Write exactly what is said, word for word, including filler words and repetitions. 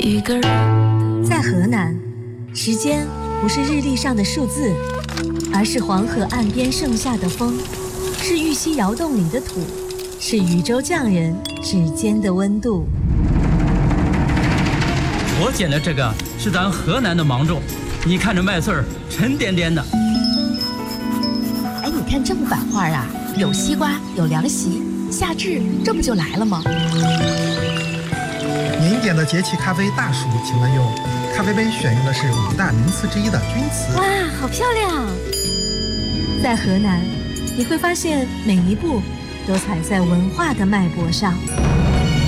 一个人。 在河南，时间不是日历上的数字，而是黄河岸边盛夏的风，是玉溪窑洞里的土，是禹州匠人指尖的温度。 我捡的这个是咱河南的芒种，你看这麦穗儿沉甸甸的。 哎，你看这幅版画啊，有西瓜，有凉席，夏至这不就来了吗？ 您点的节气咖啡大暑，请问用咖啡杯选用的是五大名词之一的钧瓷。 哇，好漂亮！ 在河南，你会发现每一步都踩在文化的脉搏上。